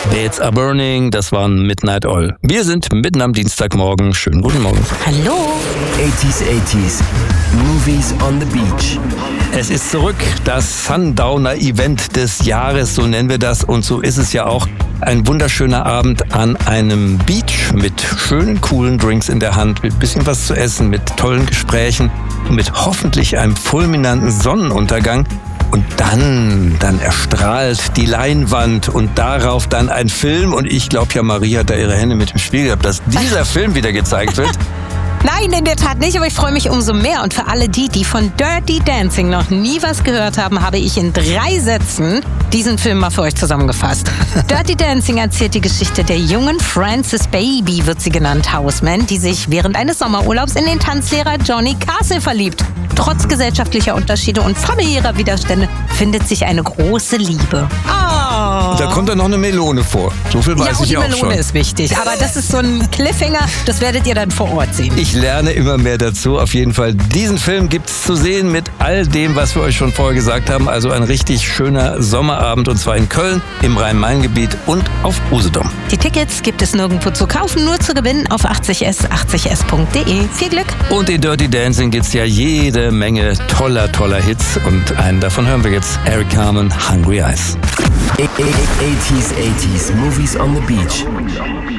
Beds Are Burning, das waren Midnight Oil. Wir sind mitten am Dienstagmorgen. Schönen guten Morgen. Hallo. 80s, Movies on the Beach. Es ist zurück, das Sundowner-Event des Jahres, so nennen wir das. Und so ist es ja auch. Ein wunderschöner Abend an einem Beach mit schönen, coolen Drinks in der Hand, mit bisschen was zu essen, mit tollen Gesprächen und mit hoffentlich einem fulminanten Sonnenuntergang. Und dann erstrahlt die Leinwand und darauf dann ein Film. Und ich glaube ja, Marie hat da ihre Hände mit im Spiel gehabt, dass dieser Film wieder gezeigt wird. Nein, in der Tat nicht, aber ich freue mich umso mehr. Und für alle die von Dirty Dancing noch nie was gehört haben, habe ich in 3 Sätzen diesen Film mal für euch zusammengefasst. Dirty Dancing erzählt die Geschichte der jungen Frances Baby, wird sie genannt, Houseman, die sich während eines Sommerurlaubs in den Tanzlehrer Johnny Castle verliebt. Trotz gesellschaftlicher Unterschiede und familiärer Widerstände findet sich eine große Liebe. Da kommt dann noch eine Melone vor. So viel weiß ich auch schon. Ja, die Melone ist wichtig. Aber das ist so ein Cliffhanger, das werdet ihr dann vor Ort sehen. Ich lerne immer mehr dazu. Auf jeden Fall, diesen Film gibt's zu sehen mit all dem, was wir euch schon vorher gesagt haben. Also ein richtig schöner Sommerabend und zwar in Köln, im Rhein-Main-Gebiet und auf Usedom. Die Tickets gibt es nirgendwo zu kaufen, nur zu gewinnen auf 80s80s.de. Viel Glück! Und in Dirty Dancing gibt's ja jede Menge toller Hits und einen davon hören wir jetzt. Eric Carmen, Hungry Eyes. 80s, Movies on the Beach.